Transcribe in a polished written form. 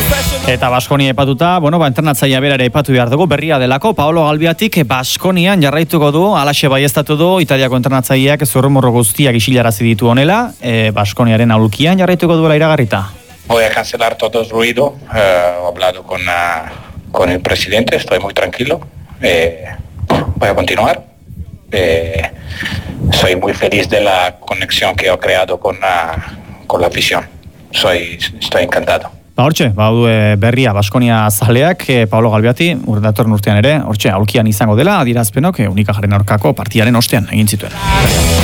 Eta Baskonia epatuta, entrenatzailea bera ere epatu behar dugu, berria delako, Paolo Galbiatik Baskonian jarraituko du, alaxe baieztatu du, Italiako entrenatzaileak zurrumurru guztiak isilarazi ditu honela, Baskoniaren aulkian jarraituko duela iragarrita. Voy a cancelar todo el ruido, he hablado con el presidente, estoy muy tranquilo, voy a continuar. Soy muy feliz de la conexión que he creado con la afición. Estoy encantado. Hortxe, berria Baskonia zaleak, Paolo Galbiati, datorren urtean ere, hortxe, aulkian izango dela, adierazpenok, Unicaja aurkako partidaren ostean egin zituen.